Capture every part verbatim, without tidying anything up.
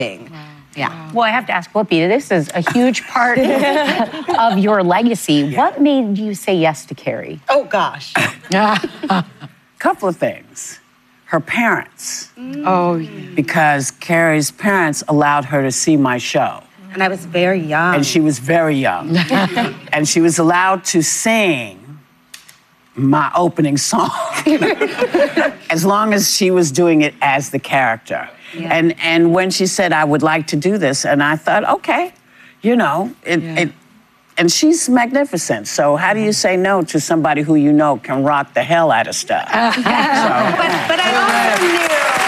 Yeah. Well, I have to ask Whoopi, this is a huge part of your legacy. Yeah. What made you say yes to Carrie? Oh, gosh. A couple of things. Her parents. Mm. Oh, yeah. Because Carrie's parents allowed her to see my show. And I was very young. And she was very young. And she was allowed to sing my opening song. As long as she was doing it as the character. Yeah. And and when she said, I would like to do this, and I thought, okay, you know, it, yeah. it, and she's magnificent. So how do you say no to somebody who you know can rock the hell out of stuff? Uh, so. But, but I also knew,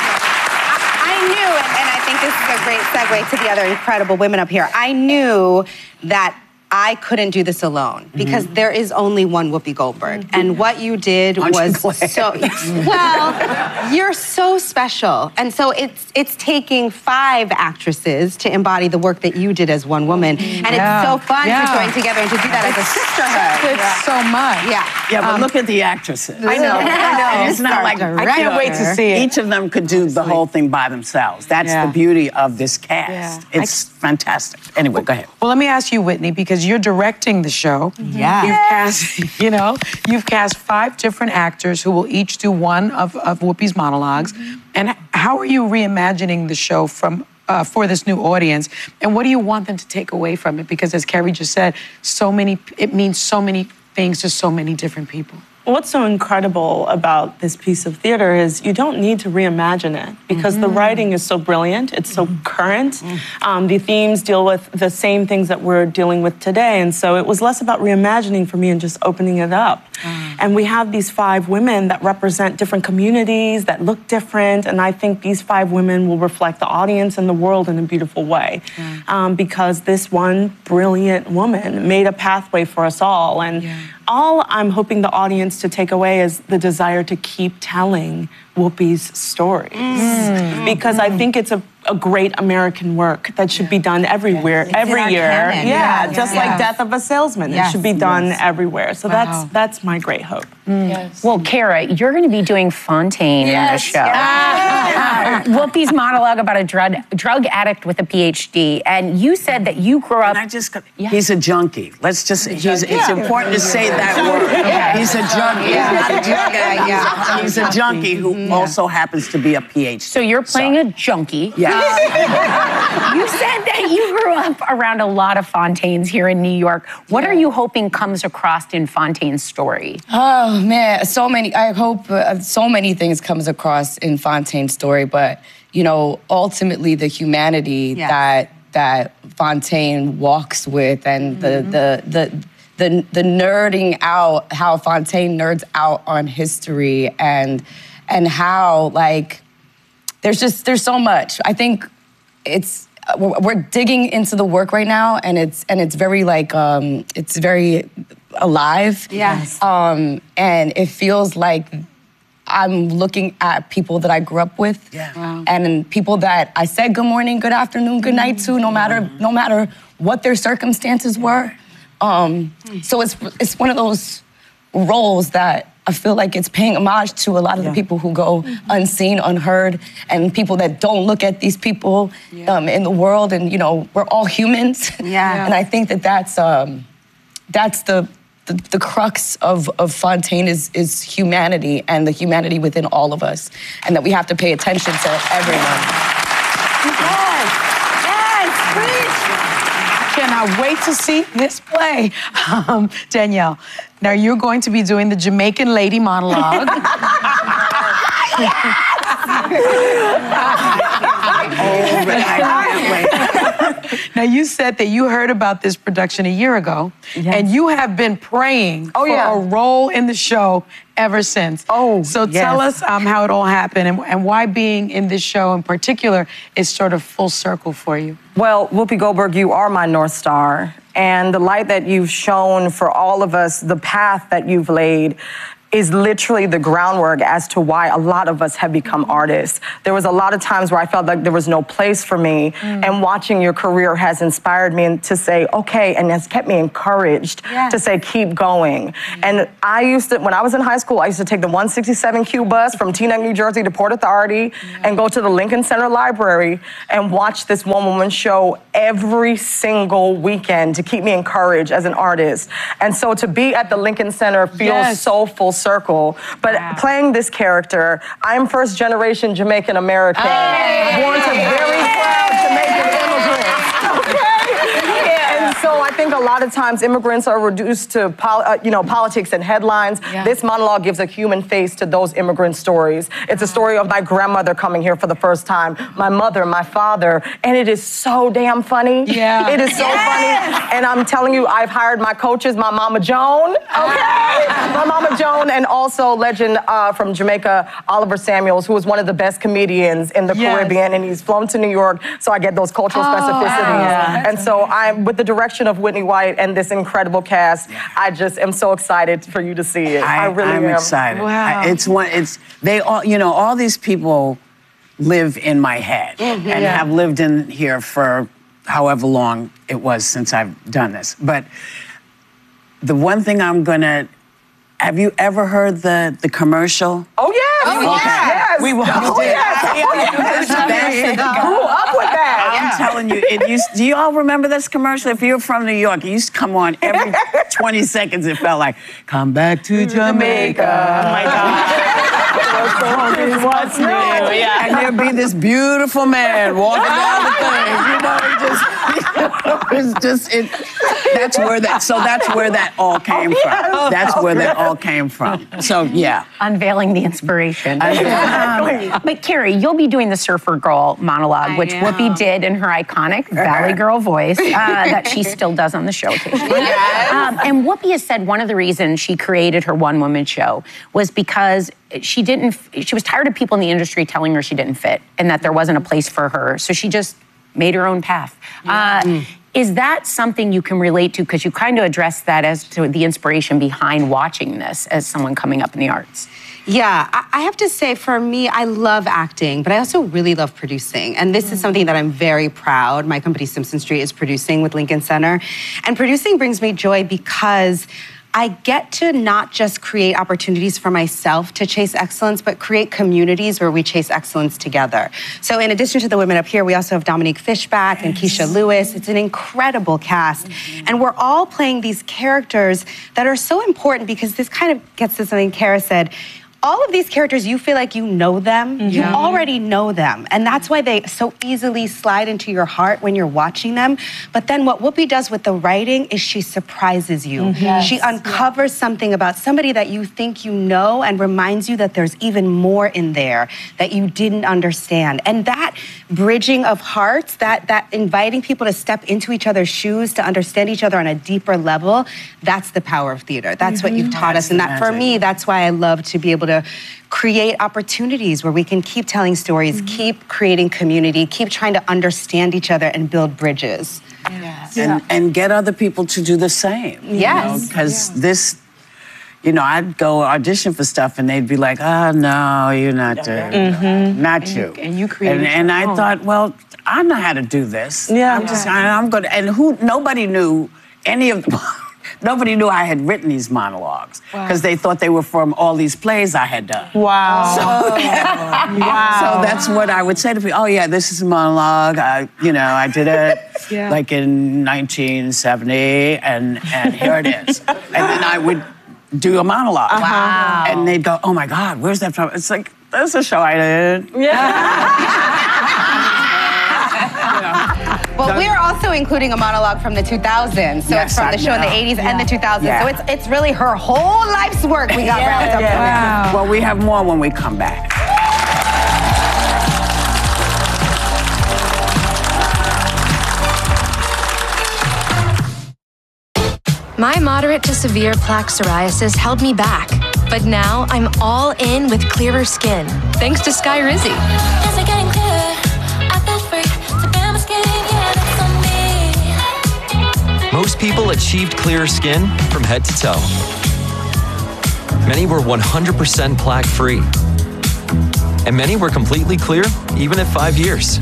I, I knew, and, and I think this is a great segue to the other incredible women up here. I knew that I couldn't do this alone because mm-hmm. there is only one Whoopi Goldberg. Mm-hmm. And what you did Aren't was you so, well, you're so special. And so it's it's taking five actresses to embody the work that you did as one woman. And yeah. it's so fun yeah. to join together and to do that as a sisterhood. It's yeah. so much. Yeah. Yeah, but um, look at the actresses. I know, I know. It's not like, I can't wait to see it. Each of them could do the whole thing by themselves. That's yeah. the beauty of this cast. Yeah. It's I, fantastic. Anyway, well, go ahead. Well, let me ask you, Whitney, because you're directing the show. Yeah. You've cast, you know, you've cast five different actors who will each do one of, of Whoopi's monologues. Mm-hmm. And how are you reimagining the show from uh, for this new audience? And what do you want them to take away from it? Because as Carrie just said, so many, it means so many things to so many different people. What's so incredible about this piece of theater is you don't need to reimagine it because mm-hmm. the writing is so brilliant, it's so mm-hmm. current. Mm-hmm. Um, the themes deal with the same things that we're dealing with today, and so it was less about reimagining for me and just opening it up. Mm-hmm. And we have these five women that represent different communities, that look different, and I think these five women will reflect the audience and the world in a beautiful way mm-hmm. um, because this one brilliant woman made a pathway for us all. And yeah. all I'm hoping the audience to take away is the desire to keep telling Whoopi's stories. Mm. Because mm. I think it's a, a great American work that should yeah. be done everywhere, it's every year. Canon. Yeah, yeah, just yeah. like Death of a Salesman. Yes. It should be done yes. everywhere. So wow. that's that's my great hope. Mm. Yes. Well, Kara, you're going to be doing Fontaine yes. in the show. Yes. Uh, Whoopi's monologue about a drug, drug addict with a P H D. And you said that you grew up... I just, yeah. He's a junkie. Let's just... He's, yeah. It's important to say that yeah. word. Okay. He's a junkie. Yeah. He's not a drug addict. Yeah. He's a junkie who yeah. also happens to be a P H D. So you're playing so. a junkie. Yeah. Uh, you said that you grew up around a lot of Fontaines here in New York. What yeah. are you hoping comes across in Fontaine's story? Oh, man, so many. I hope uh, so many things comes across in Fontaine's story, but, you know, ultimately the humanity yeah. that that Fontaine walks with and mm-hmm. the, the, the, the, the nerding out, how Fontaine nerds out on history and, and how, like, there's just, there's so much. I think it's, we're, we're digging into the work right now, and it's, and it's very, like, um, it's very alive. Yes. Um, and it feels like I'm looking at people that I grew up with, yeah. wow. and people that I said good morning, good afternoon, good night to, no matter, no matter what their circumstances were. Um, so it's, it's one of those roles that I feel like it's paying homage to a lot of yeah. the people who go mm-hmm. unseen, unheard, and people that don't look at these people yeah. um, in the world. And, you know, we're all humans. Yeah. And I think that that's, um, that's the, the, the crux of, of Fontaine is, is humanity and the humanity within all of us. And that we have to pay attention to everyone. Yes, yes, preach. Cannot wait to see this play. Um, Danielle, now you're going to be doing the Jamaican lady monologue. Now, you said that you heard about this production a year ago, yes. and you have been praying oh, for yeah. a role in the show ever since. Oh, So yes. tell us um, how it all happened and, and why being in this show in particular is sort of full circle for you. Well, Whoopi Goldberg, you are my North Star, and the light that you've shown for all of us, the path that you've laid, is literally the groundwork as to why a lot of us have become artists. There was a lot of times where I felt like there was no place for me, mm. and watching your career has inspired me to say, okay, and has kept me encouraged yes. to say, keep going. Mm. And I used to, when I was in high school, I used to take the one sixty-seven Q bus from Teaneck, New Jersey to Port Authority yeah. and go to the Lincoln Center Library and watch this one-woman show every single weekend to keep me encouraged as an artist. And so to be at the Lincoln Center feels yes. so full circle. But wow. playing this character, I'm first generation Jamaican American, hey. born to very proud Jamaican immigrants. Okay? And so I think a lot of times immigrants are reduced to pol uh, you know, politics and headlines. Yeah. This monologue gives a human face to those immigrant stories. It's a story of my grandmother coming here for the first time, my mother, my father, and it is so damn funny. Yeah. It is so yes. funny. And I'm telling you, I've hired my coaches, my Mama Joan, okay? My Mama Joan, and also legend uh, from Jamaica, Oliver Samuels, who is one of the best comedians in the yes. Caribbean, and he's flown to New York, so I get those cultural oh, specificities. Yeah. And so I'm, with the direction of Whitney White and this incredible cast, I just am so excited for you to see it. I, I really I'm am. excited. Wow. I, it's one. It's they all. You know, all these people live in my head mm-hmm. and yeah. have lived in here for however long it was since I've done this. But the one thing I'm gonna. Have you ever heard the the commercial? Oh yes. Oh okay. yes. We will. Oh yes. Oh, yes. I grew up with that. I'm yeah. telling you, it used. Do you all remember this commercial? If you're from New York, it used to come on every twenty seconds. It felt like, "Come back to Jamaica." Oh my God. What's new? Yeah. And there'd be this beautiful man walking down the thing. You know, it just, you know, it's just it. That's where that. So that's where that all came oh, yes. from. That's where that all came from. So yeah, unveiling the inspiration. um, but Carrie, you'll be doing the Surfer Girl monologue, I which am. Whoopi did in her iconic Valley Girl voice uh, that she still does on the show occasionally. Yes. Um, and Whoopi has said one of the reasons she created her one-woman show was because she didn't. She was tired of people in the industry telling her she didn't fit and that there wasn't a place for her. So she just made her own path. Yeah. Uh, mm. Is that something you can relate to? Because you kind of addressed that as to the inspiration behind watching this as someone coming up in the arts. Yeah, I have to say, for me, I love acting, but I also really love producing. And this mm. is something that I'm very proud. My company, Simpson Street, is producing with Lincoln Center. And producing brings me joy because I get to not just create opportunities for myself to chase excellence, but create communities where we chase excellence together. So in addition to the women up here, we also have Dominique Fishback and Keisha Lewis. It's an incredible cast. Mm-hmm. And we're all playing these characters that are so important because this kind of gets to something Kara said. All of these characters, you feel like you know them. Mm-hmm. You already know them. And that's why they so easily slide into your heart when you're watching them. But then what Whoopi does with the writing is she surprises you. Mm-hmm. Yes. She uncovers yeah. something about somebody that you think you know and reminds you that there's even more in there that you didn't understand. And that bridging of hearts, that, that inviting people to step into each other's shoes, to understand each other on a deeper level, that's the power of theater. That's mm-hmm. what you've taught that's us. And that, for me, that's why I love to be able to create opportunities where we can keep telling stories, mm-hmm. keep creating community, keep trying to understand each other and build bridges. Yes. And, yeah. and get other people to do the same. Yes. Because yeah. this, you know, I'd go audition for stuff and they'd be like, oh, no, you're not doing mm-hmm. Not and you. you. And you created And, and I thought, well, I know how to do this. Yeah. I'm just, I, I'm good. And who, nobody knew any of the... Nobody knew I had written these monologues because wow. they thought they were from all these plays I had done. Wow. So, wow. So that's what I would say to people. Oh, yeah, this is a monologue. I, you know, I did it yeah. like in nineteen seventy, and, and here it is. And then I would do a monologue. Uh-huh. Wow. And they'd go, oh, my God, where's that from? It's like, that's a show I did. Yeah. Well, we're also including a monologue from the two thousands. So yes, it's from the I show know. in the eighties yeah. and the two thousands. Yeah. So it's it's really her whole life's work we got yeah. wrapped up yeah. in. Wow. Well, we have more when we come back. My moderate to severe plaque psoriasis held me back. But now I'm all in with clearer skin, thanks to Skyrizi. Most people achieved clearer skin from head to toe. Many were one hundred percent plaque-free. And many were completely clear, even at five years.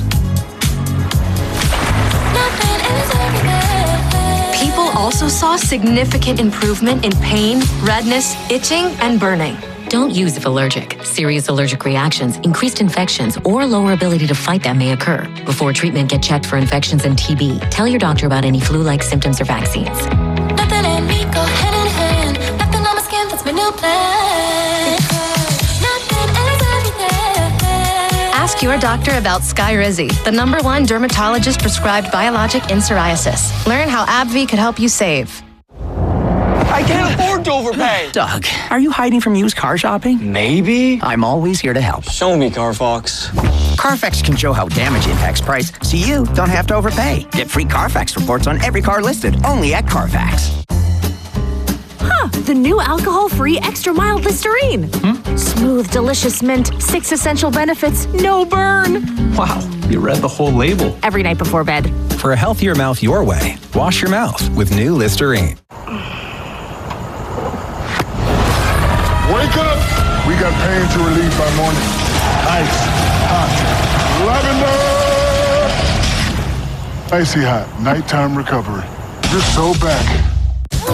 People also saw significant improvement in pain, redness, itching, and burning. Don't use if allergic. Serious allergic reactions, increased infections, or lower ability to fight them may occur. Before treatment, get checked for infections and T B. Tell your doctor about any flu-like symptoms or vaccines. Nothing and me go hand in hand. Nothing on my skin, that's my new plan. Nothing is everything. Ask your doctor about Skyrizi, the number one dermatologist-prescribed biologic in psoriasis. Learn how AbbVie could help you save. I can't afford to overpay. Doug, are you hiding from used car shopping? Maybe. I'm always here to help. Show me, Carfax. Carfax can show how damage impacts price, so you don't have to overpay. Get free Carfax reports on every car listed, only at Carfax. Huh, the new alcohol-free extra mild Listerine. Hmm? Smooth, delicious mint, six essential benefits, no burn. Wow, you read the whole label. Every night before bed. For a healthier mouth your way, wash your mouth with new Listerine. Wake up! We got pain to relieve by morning. Ice, hot, lavender! Icy hot, nighttime recovery. You're so back.